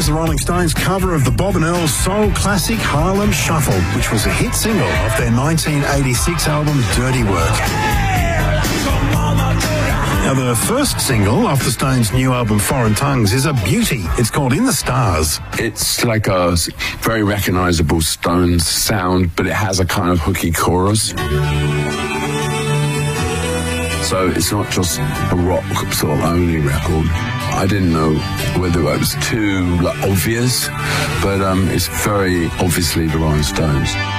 Here's the Rolling Stones cover of the Bob and Earl soul classic Harlem Shuffle, which was a hit single off their 1986 album Dirty Work. Now, the first single off the Stones' new album Foreign Tongues is a beauty. It's called In the Stars. It's like a very recognisable Stones sound, but it has a kind of hooky chorus. So it's not just a rock sort of only record. I didn't know whether it was too obvious, but it's very obviously the Rolling Stones.